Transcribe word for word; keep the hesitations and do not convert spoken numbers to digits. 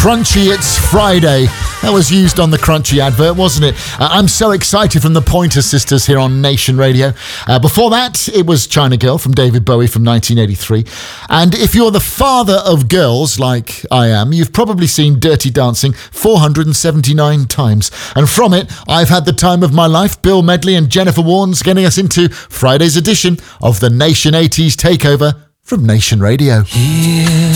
Crunchy, it's Friday. That was used on the Crunchy advert, wasn't it? Uh, I'm so excited from the Pointer Sisters here on Nation Radio. Uh, before that, it was China Girl from David Bowie from nineteen eighty-three. And if you're the father of girls, like I am, you've probably seen Dirty Dancing four hundred seventy-nine times. And from it, I've had the time of my life. Bill Medley and Jennifer Warnes getting us into Friday's edition of the Nation eighties Takeover from Nation Radio. Yeah.